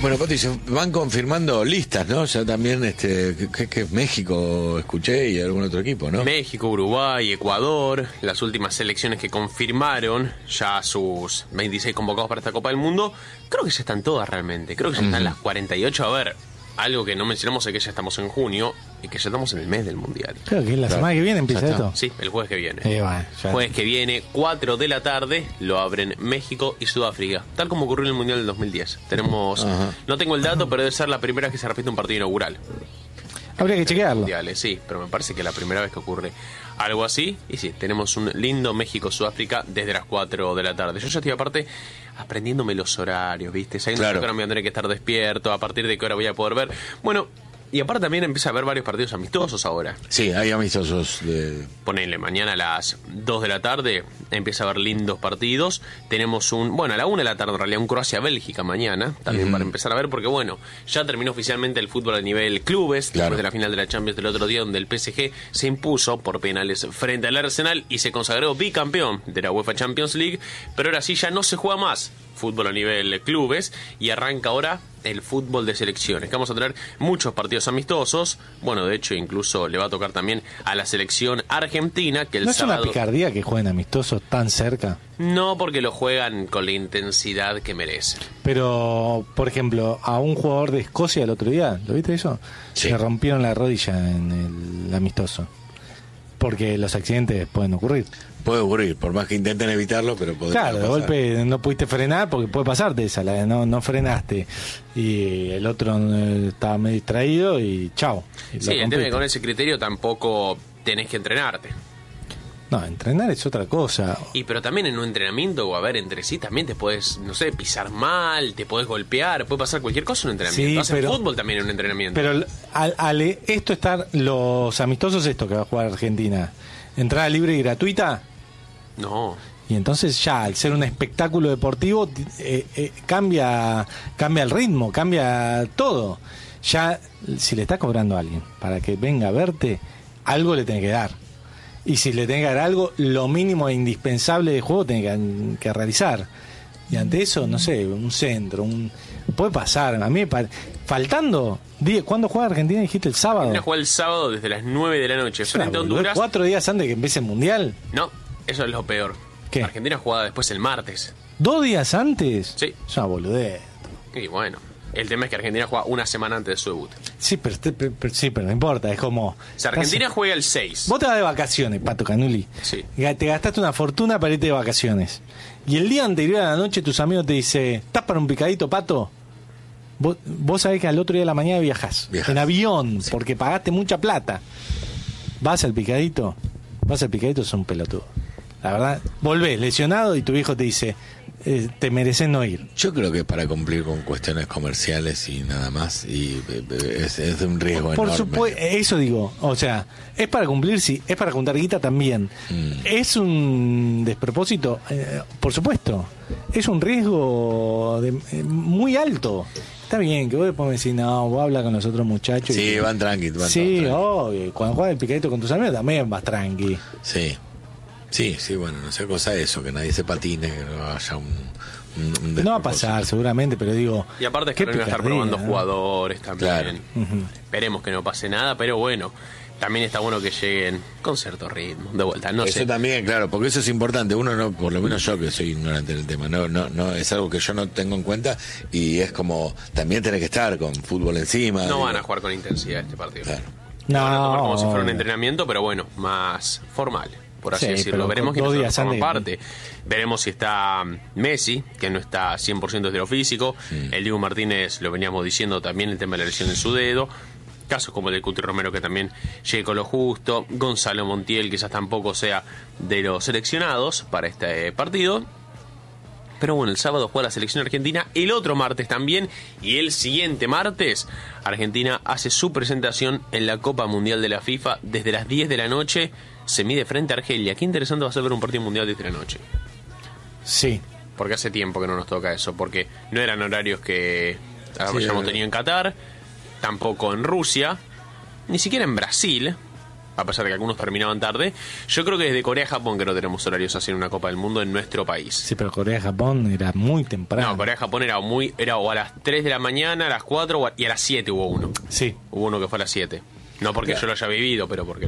Bueno, Pati, se van confirmando listas, ¿no? Ya también, que México escuché y algún otro equipo, ¿no? México, Uruguay, Ecuador, las últimas selecciones que confirmaron ya sus 26 convocados para esta Copa del Mundo, creo que ya están todas realmente, creo que ya están las 48, a ver... Algo que no mencionamos es que ya estamos en junio y que ya estamos en el mes del Mundial. Creo que la semana que viene empieza esto. Sí, el jueves que viene. Bueno, jueves que viene, 4 de la tarde, lo abren México y Sudáfrica. Tal como ocurrió en el Mundial del 2010. Tenemos, no tengo el dato, pero debe ser la primera vez que se repite un partido inaugural. Habría que chequearlo. Mundiales, sí, pero me parece que es la primera vez que ocurre algo así. Y sí, tenemos un lindo México-Sudáfrica desde las 4 de la tarde. Yo ya estoy aparte aprendiéndome los horarios, ¿viste? Sabiendo que ahora me voy a tener que estar despierto, a partir de qué hora voy a poder ver. Bueno, y aparte también empieza a haber varios partidos amistosos ahora. Sí, hay amistosos. Ponele, mañana a las 2 de la tarde empieza a haber lindos partidos. Tenemos a la 1 de la tarde en realidad, un Croacia-Bélgica mañana, también para empezar a ver, porque bueno, ya terminó oficialmente el fútbol a nivel clubes, después de la final de la Champions del otro día, donde el PSG se impuso por penales frente al Arsenal y se consagró bicampeón de la UEFA Champions League, pero ahora sí ya no se juega más fútbol a nivel clubes y arranca ahora el fútbol de selecciones, que vamos a tener muchos partidos amistosos. Bueno, de hecho incluso le va a tocar también a la selección argentina, que el sábado... ¿No es una picardía que jueguen amistosos tan cerca? No, porque lo juegan con la intensidad que merecen. Pero, por ejemplo, a un jugador de Escocia el otro día, ¿lo viste eso? Sí. Se rompieron la rodilla en el amistoso. Porque los accidentes pueden ocurrir. Puede ocurrir, por más que intenten evitarlo, pero podría Claro, de pasar. golpe no pudiste frenar porque puede pasarte esa, no frenaste. Y el otro estaba medio distraído y chao. Sí, el tema es que con ese criterio tampoco tenés que entrenarte. No, entrenar es otra cosa. Y pero también en un entrenamiento, o a ver, entre sí también te puedes, no sé, pisar mal, te puedes golpear, puede pasar cualquier cosa en un entrenamiento. Sí, Hacen pero, fútbol también en un entrenamiento. Pero esto estar, los amistosos, esto que va a jugar Argentina, entrada libre y gratuita. No. Y entonces ya, al ser un espectáculo deportivo, cambia el ritmo, cambia todo. Ya, si le estás cobrando a alguien para que venga a verte, algo le tenés que dar. Y si le tenés que dar algo, lo mínimo e indispensable de juego tenés que realizar. Y ante eso, no sé, un centro, puede pasar. A mí faltando, ¿cuándo juega Argentina? Dijiste el sábado. Argentina juega el sábado desde las 9 de la noche frente a Honduras. 4 días antes de que empiece el Mundial. No, eso es lo peor. ¿Qué? Argentina juega después el martes. 2 días antes. Sí. Es una boludez. Y bueno, el tema es que Argentina juega una semana antes de su debut. Sí, pero no importa, es como... Si Argentina juega el 6. Vos te vas de vacaciones, Pato Canuli. Sí. Te gastaste una fortuna para irte de vacaciones. Y el día anterior a la noche tus amigos te dicen, ¿estás para un picadito, Pato? Vos sabés que al otro día de la mañana viajás. En avión, sí, porque pagaste mucha plata. Vas al picadito, sos un pelotudo. La verdad, volvés lesionado y tu viejo te dice, te mereces no ir. Yo creo que es para cumplir con cuestiones comerciales y nada más, y es de un riesgo por enorme. Supuesto, eso digo, o sea, es para cumplir, sí, es para juntar guita también. Es un despropósito, por supuesto, es un riesgo muy alto. Está bien, que vos después me decís, no, vos hablas con los otros muchachos. Sí, van tranqui. Sí, obvio, cuando juegas el picadito con tus amigos también vas tranqui. Sí. Sí, bueno, no sé cosa eso, que nadie se patine, que no haya un no va a pasar seguramente, pero digo... Y aparte es que van a estar probando jugadores también. Claro. Esperemos que no pase nada, pero bueno, también está bueno que lleguen con cierto ritmo, de vuelta, no eso sé. También, claro, porque eso es importante. Uno no, por lo menos yo que soy ignorante del tema, no es algo que yo no tengo en cuenta, y es como, también tenés que estar con fútbol encima. No van a jugar con intensidad este partido. Claro. No. Van a tomar como si fuera un entrenamiento, pero bueno, más formal, por así decirlo. Veremos quién forma parte. Veremos si está Messi, que no está 100% desde lo físico. El Diego Martínez, lo veníamos diciendo también, el tema de la lesión en su dedo. Casos como el de Cuti Romero, que también llegue con lo justo. Gonzalo Montiel, quizás tampoco sea de los seleccionados para este partido. Pero bueno, el sábado juega la selección argentina, el otro martes también, y el siguiente martes Argentina hace su presentación en la Copa Mundial de la FIFA desde las 10 de la noche. Se mide frente a Argelia. Qué interesante va a ser ver un partido mundial desde la noche. Sí. Porque hace tiempo que no nos toca eso, porque no eran horarios que hayamos tenido en Qatar, tampoco en Rusia, ni siquiera en Brasil. a pesar de que algunos terminaban tarde. Yo creo que desde Corea-Japón que no tenemos horarios así en una Copa del Mundo en nuestro país. Sí, pero Corea-Japón era muy temprano. No, Corea-Japón era o a las 3 de la mañana, a las 4 y a las 7 hubo uno. Sí. Hubo uno que fue a las 7. No porque yo lo haya vivido, pero porque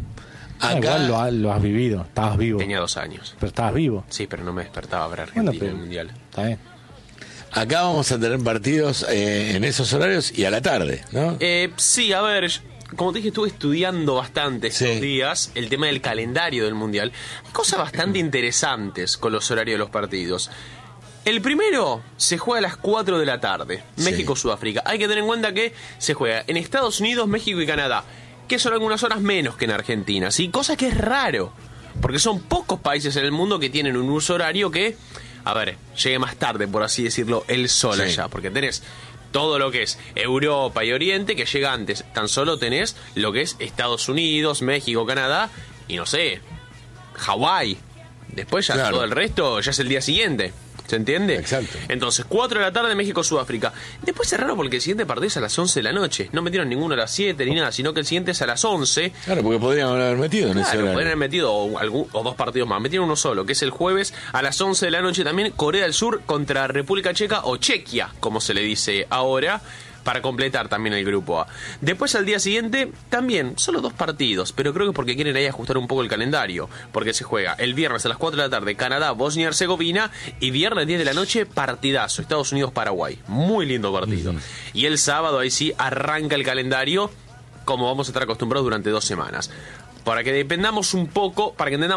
igual lo has vivido, estabas vivo. Tenía 2 años. Pero estabas vivo. Sí, pero no me despertaba a ver Argentina en el Mundial. Está bien. Acá vamos a tener partidos en esos horarios y a la tarde, ¿no? Sí, a ver, como te dije, estuve estudiando bastante estos días el tema del calendario del Mundial. Hay cosas bastante interesantes con los horarios de los partidos. El primero se juega a las 4 de la tarde, México-Sudáfrica. Hay que tener en cuenta que se juega en Estados Unidos, México y Canadá, que son algunas horas menos que en Argentina, ¿sí? Cosa que es raro, porque son pocos países en el mundo que tienen un uso horario que, a ver, llegue más tarde, por así decirlo, el sol allá, porque tenés todo lo que es Europa y Oriente que llega antes. Tan solo tenés lo que es Estados Unidos, México, Canadá y no sé, Hawái. Después ya todo el resto ya es el día siguiente. ¿Se entiende? Exacto. Entonces, 4 de la tarde México-Sudáfrica. Después es raro porque el siguiente partido es a las 11 de la noche. No metieron ninguno a las 7 ni nada, sino que el siguiente es a las 11. Claro, porque podrían haber metido en ese horario. Podrían haber metido o 2 partidos más. Metieron uno solo, que es el jueves a las 11 de la noche también, Corea del Sur contra República Checa o Chequia, como se le dice ahora, para completar también el grupo A. Después al día siguiente también, solo 2 partidos, pero creo que porque quieren ahí ajustar un poco el calendario, porque se juega el viernes a las 4 de la tarde Canadá, Bosnia y Herzegovina, y viernes 10 de la noche partidazo, Estados Unidos-Paraguay, muy lindo partido. Y el sábado ahí sí arranca el calendario como vamos a estar acostumbrados durante 2 semanas. Para que entendamos un poco,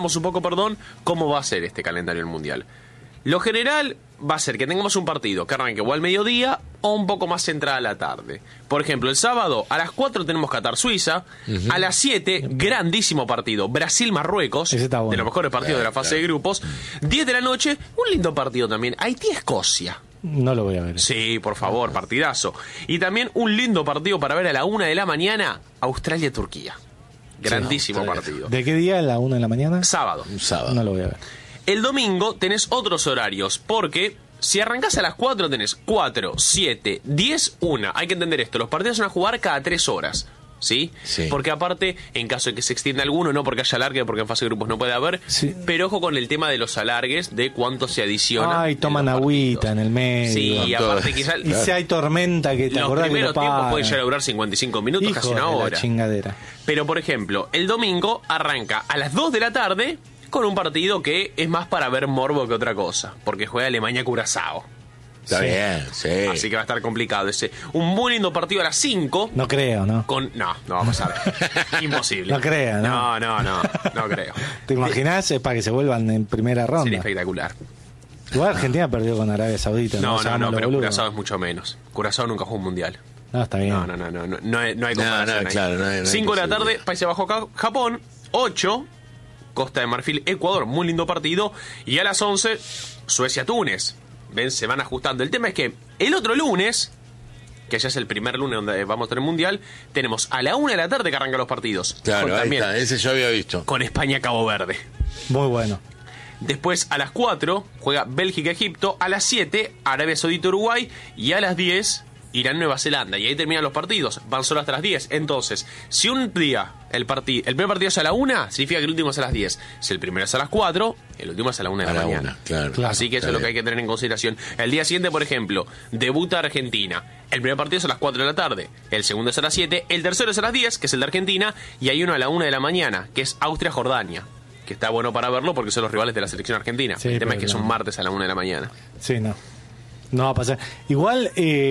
cómo va a ser este calendario del Mundial. Lo general va a ser que tengamos un partido que arranque o al mediodía o un poco más centrada a la tarde. Por ejemplo, el sábado a las 4 tenemos Qatar-Suiza, a las 7, grandísimo partido, Brasil-Marruecos, de los mejores partidos de la fase de grupos, 10 de la noche, un lindo partido también, Haití-Escocia. No lo voy a ver. Sí, por favor, partidazo. Y también un lindo partido para ver a la 1 de la mañana, Australia-Turquía. Grandísimo partido. ¿De qué día a la 1 de la mañana? Sábado. No lo voy a ver. El domingo tenés otros horarios, porque si arrancás a las 4 tenés 4, 7, 10, 1. Hay que entender esto, los partidos van a jugar cada 3 horas. ¿Sí? Porque aparte, en caso de que se extienda alguno, no porque haya alargue, porque en fase de grupos no puede haber, pero ojo con el tema de los alargues, de cuánto se adiciona. Ay, toman agüita en el medio. Sí, y aparte quizás... Y si hay tormenta que te acordás que los primeros tiempos pueden llegar a durar 55 minutos, casi una hora. Chingadera. Pero, por ejemplo, el domingo arranca a las 2 de la tarde con un partido que es más para ver morbo que otra cosa, porque juega Alemania-Curazao. Está bien, Así que va a estar complicado ese. Un muy lindo partido a las 5. No creo, ¿no? No va a pasar. Imposible. No creo, ¿no? No creo. ¿Te imaginas? Es para que se vuelvan en primera ronda. Sería espectacular. Igual Argentina perdió con Arabia Saudita. No, pero Curazao es mucho menos. Curazao nunca jugó un mundial. No, está bien. No hay comparación. Claro, 5 de la tarde, Países Bajos, Japón. 8, Costa de Marfil, Ecuador. Muy lindo partido. Y a las 11, Suecia-Túnez. Ven, se van ajustando. El tema es que el otro lunes, que ya es el primer lunes donde vamos a tener mundial, tenemos a la 1 de la tarde que arrancan los partidos. Claro, ahí está, ese yo había visto. Con España-Cabo Verde. Muy bueno. Después a las 4 juega Bélgica-Egipto, a las 7 Arabia Saudita-Uruguay y a las 10 Irán-Nueva Zelanda. Y ahí terminan los partidos, van solo hasta las 10. Entonces, si un día el primer partido es a la 1, significa que el último es a las 10. Si el primero es a las 4, el último es a la 1 de la mañana. Claro, así que eso es lo que hay que tener en consideración. El día siguiente, por ejemplo, debuta Argentina. El primer partido es a las 4 de la tarde, el segundo es a las 7, el tercero es a las 10, que es el de Argentina, y hay uno a la 1 de la mañana, que es Austria-Jordania, que está bueno para verlo porque son los rivales de la selección argentina. El tema es que son martes a la 1 de la mañana. Sí, no va a pasar. Igual...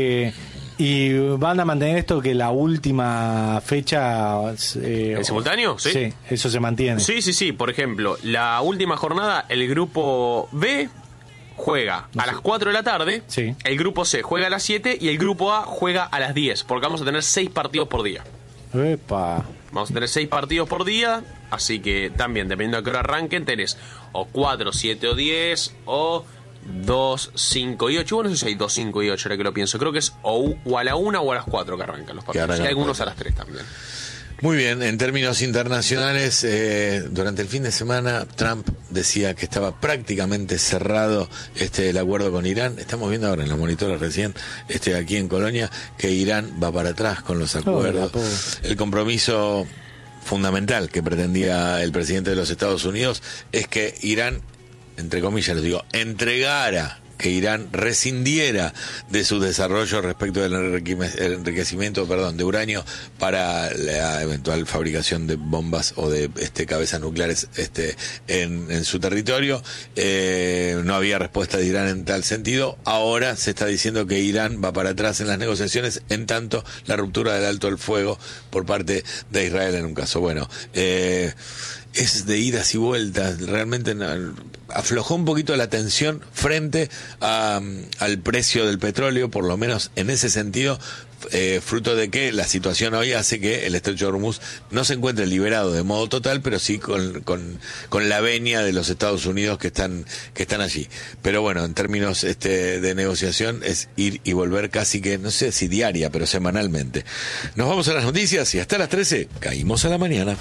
¿Y van a mantener esto que la última fecha... ¿En simultáneo? Sí, eso se mantiene. Sí. Por ejemplo, la última jornada, el grupo B juega a las 4 de la tarde, el grupo C juega a las 7 y el grupo A juega a las 10, porque vamos a tener 6 partidos por día. ¡Epa! Vamos a tener 6 partidos por día, así que también, dependiendo de qué hora arranquen, tenés o 4, 7 o 10 o... 2, 5 y 8. Bueno, no sé si hay 2, 5 y 8, ahora que lo pienso. Creo que es o a la 1 o a las 4 que arrancan los partidos. Y algunos a las 3 también. Muy bien, en términos internacionales, durante el fin de semana Trump decía que estaba prácticamente cerrado el acuerdo con Irán. Estamos viendo ahora en los monitores recién, aquí en Colonia, que Irán va para atrás con los acuerdos. El compromiso fundamental que pretendía el presidente de los Estados Unidos es que Irán, entre comillas les digo, entregara, que Irán rescindiera de su desarrollo respecto del enriquecimiento de uranio para la eventual fabricación de bombas o de cabezas nucleares en su territorio. No había respuesta de Irán en tal sentido. Ahora se está diciendo que Irán va para atrás en las negociaciones, en tanto la ruptura del alto el fuego por parte de Israel en un caso. Bueno, es de idas y vueltas, realmente aflojó un poquito la tensión frente al precio del petróleo, por lo menos en ese sentido, fruto de que la situación hoy hace que el estrecho de Hormuz no se encuentre liberado de modo total, pero sí con la venia de los Estados Unidos que están allí. Pero bueno, en términos de negociación es ir y volver casi que, no sé si diaria, pero semanalmente. Nos vamos a las noticias y hasta las 13 caímos a la mañana.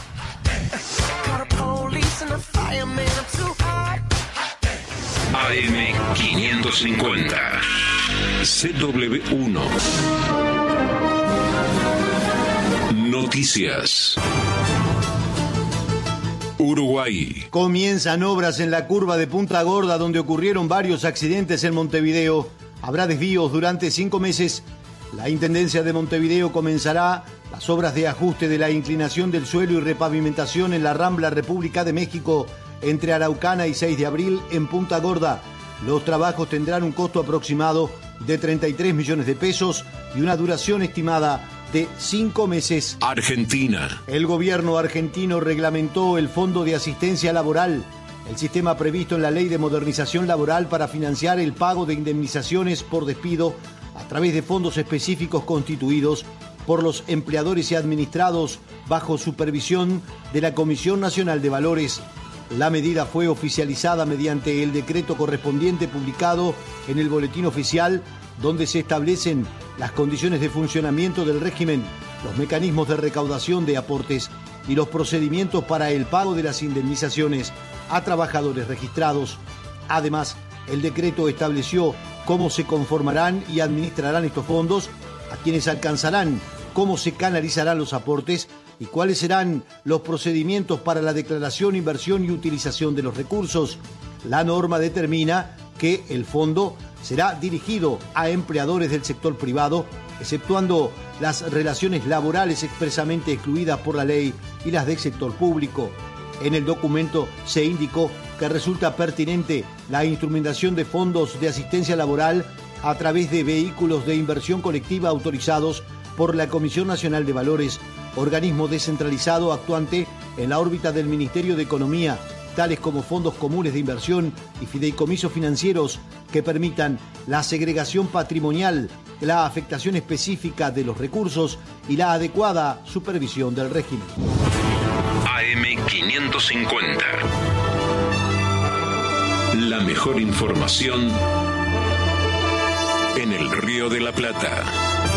AM550 CW1 Noticias. Uruguay. Comienzan obras en la curva de Punta Gorda, donde ocurrieron varios accidentes en Montevideo. Habrá desvíos durante 5 meses. La Intendencia de Montevideo comenzará las obras de ajuste de la inclinación del suelo y repavimentación en la Rambla República de México, entre Araucana y 6 de abril en Punta Gorda. Los trabajos tendrán un costo aproximado de 33 millones de pesos y una duración estimada de 5 meses. Argentina. El gobierno argentino reglamentó el Fondo de Asistencia Laboral, el sistema previsto en la Ley de Modernización Laboral para financiar el pago de indemnizaciones por despido a través de fondos específicos constituidos por los empleadores y administrados bajo supervisión de la Comisión Nacional de Valores. La medida fue oficializada mediante el decreto correspondiente publicado en el Boletín Oficial, donde se establecen las condiciones de funcionamiento del régimen, los mecanismos de recaudación de aportes y los procedimientos para el pago de las indemnizaciones a trabajadores registrados. Además, el decreto estableció cómo se conformarán y administrarán estos fondos, a quienes alcanzarán, cómo se canalizarán los aportes y cuáles serán los procedimientos para la declaración, inversión y utilización de los recursos. La norma determina que el fondo será dirigido a empleadores del sector privado, exceptuando las relaciones laborales expresamente excluidas por la ley y las del sector público. En el documento se indicó que resulta pertinente la instrumentación de fondos de asistencia laboral a través de vehículos de inversión colectiva autorizados por la Comisión Nacional de Valores, organismo descentralizado actuante en la órbita del Ministerio de Economía, tales como fondos comunes de inversión y fideicomisos financieros que permitan la segregación patrimonial, la afectación específica de los recursos y la adecuada supervisión del régimen. AM550. La mejor información en el Río de la Plata.